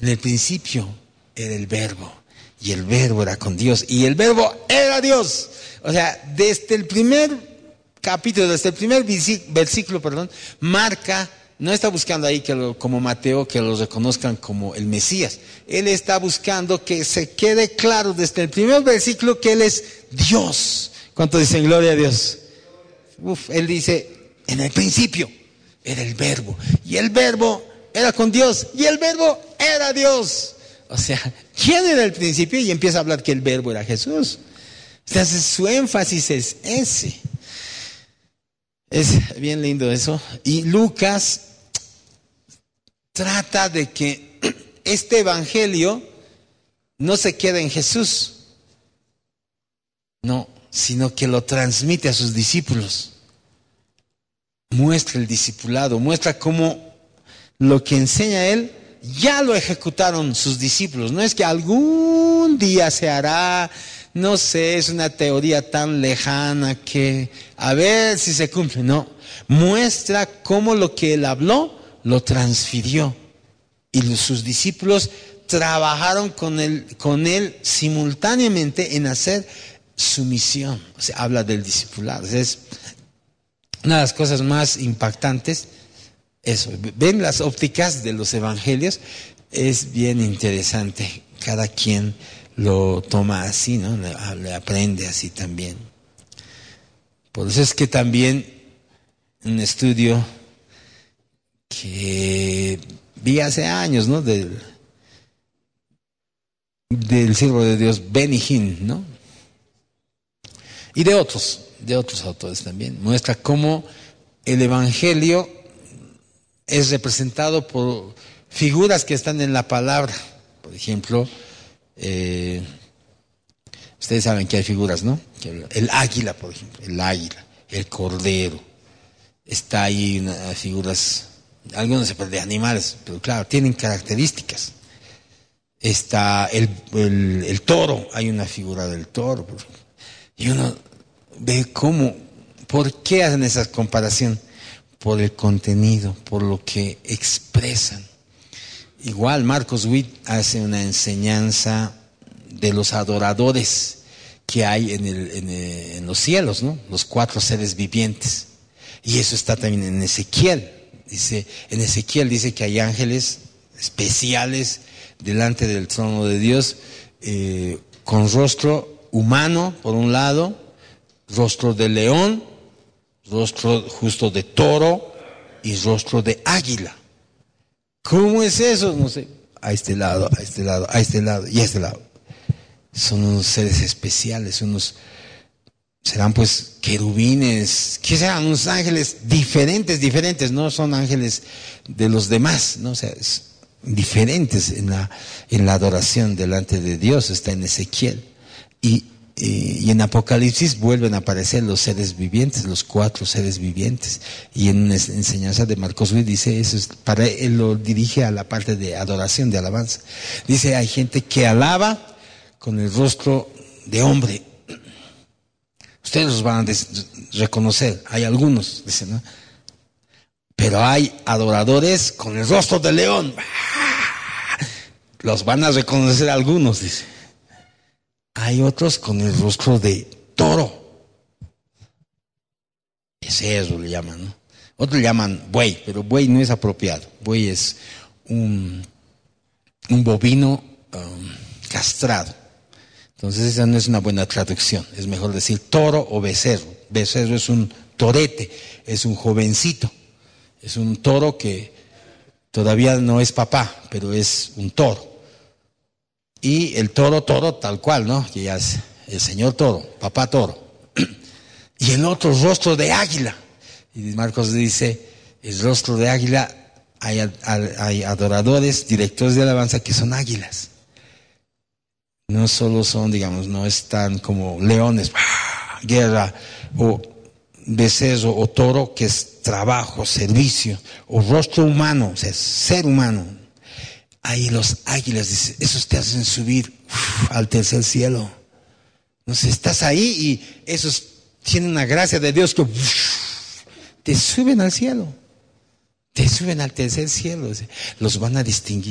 En el principio era el Verbo, y el Verbo era con Dios, y el Verbo era Dios. O sea, desde el primer capítulo, desde el primer versículo, marca, no está buscando ahí como Mateo, que lo reconozcan como el Mesías. Él está buscando que se quede claro desde el primer versículo que Él es Dios. ¿Cuánto dicen gloria a Dios? Él dice, en el principio era el Verbo, y el Verbo era con Dios, y el Verbo era Dios. O sea, ¿quién era el principio? Y empieza a hablar que el Verbo era Jesús. Entonces su énfasis es ese. Es bien lindo eso. Y Lucas trata de que este evangelio no se quede en Jesús, no, sino que lo transmite a sus discípulos. Muestra el discipulado, muestra cómo lo que enseña él ya lo ejecutaron sus discípulos. No es que algún día se hará, no sé, es una teoría tan lejana que a ver si se cumple. No, muestra cómo lo que él habló lo transfirió, y sus discípulos trabajaron con él simultáneamente en hacer su misión. O sea, habla del discipulado. Es una de las cosas más impactantes. Eso, ven las ópticas de los evangelios, es bien interesante. Cada quien lo toma así, ¿no? Le aprende así también. Por eso es que también un estudio que vi hace años, ¿no? Del siervo de Dios Benny Hinn, ¿no? Y de otros autores también. Muestra cómo el evangelio es representado por figuras que están en la palabra. Por ejemplo, ustedes saben que hay figuras, ¿no? El águila, por ejemplo, el águila, el cordero. Está ahí unas figuras, algunos de animales, pero claro, tienen características. Está el toro, hay una figura del toro. Y uno ve por qué hacen esa comparación. Por el contenido, por lo que expresan. Igual Marcos Witt hace una enseñanza de los adoradores que hay en los cielos, ¿no? Los 4 seres vivientes. Y eso está también en Ezequiel. En Ezequiel dice que hay ángeles especiales delante del trono de Dios, con rostro humano por un lado, rostro de león, rostro justo de toro y rostro de águila. ¿Cómo es eso? No sé. A este lado, a este lado, a este lado y a este lado. Son unos seres especiales, serán pues querubines, ¿qué serán? Unos ángeles diferentes, no son ángeles de los demás, ¿no? O sea, diferentes en la adoración delante de Dios. Está en Ezequiel. Y en Apocalipsis vuelven a aparecer los seres vivientes, los 4 seres vivientes. Y en una enseñanza de Marcos Witt dice eso, él lo dirige a la parte de adoración, de alabanza. Dice, hay gente que alaba con el rostro de hombre. Ustedes los van a reconocer, hay algunos, dicen, ¿no? Pero hay adoradores con el rostro de león. Los van a reconocer algunos, dice. Hay otros con el rostro de toro. Eso le llaman, ¿no? Otros le llaman buey, pero buey no es apropiado. Buey es un bovino castrado. Entonces esa no es una buena traducción. Es mejor decir toro o becerro. Becerro es un torete, es un jovencito. Es un toro que todavía no es papá, pero es un toro. Y el toro tal cual, ¿no? Que ya es el señor toro, papá toro. Y el otro rostro de águila. Y Marcos dice, el rostro de águila, hay adoradores, directores de alabanza que son águilas. No solo son, digamos, no están como leones, guerra, o becerro o toro, que es trabajo, servicio, o rostro humano, o sea, ser humano. Ahí los águilas, dice, esos te hacen subir al tercer cielo. No sé, estás ahí y esos tienen una gracia de Dios que te suben al cielo. Te suben al tercer cielo. Los van a distinguir.